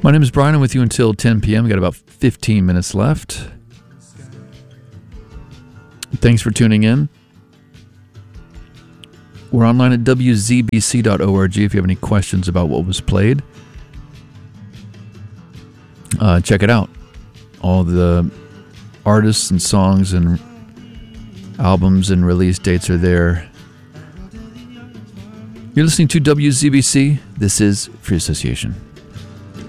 My name is Brian. I'm with you until 10 p.m. We got about 15 minutes left. Thanks for tuning in. We're online at wzbc.org if you have any questions about what was played. Check it out. All the artists and songs and albums and release dates are there. You're listening to WZBC. This is Free Association.